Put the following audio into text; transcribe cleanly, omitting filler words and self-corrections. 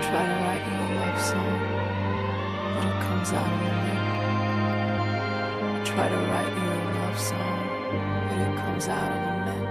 Try to write you a love song, but it comes out of the neck. Try to write you a love song, but it comes out of the neck.